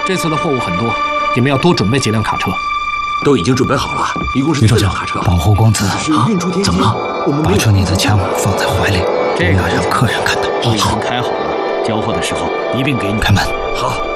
这次的货物很多，你们要多准备几辆卡车。 都已经准备好了，一共是4辆卡车。 保护公子， 怎么了？ 拔出你的枪，放在怀里，不要让客人看到。 好，开好了，交货的时候一并给你。 开门。 好。